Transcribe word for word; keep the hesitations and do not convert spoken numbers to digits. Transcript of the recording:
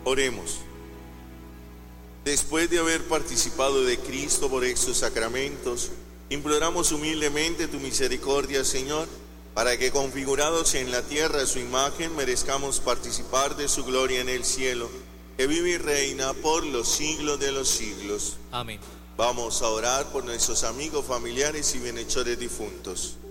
Oremos. Después de haber participado de Cristo por estos sacramentos, imploramos humildemente tu misericordia, Señor, para que configurados en la tierra su imagen merezcamos participar de su gloria en el cielo, que vive y reina por los siglos de los siglos. Amén. Vamos a orar por nuestros amigos, familiares y bienhechores difuntos.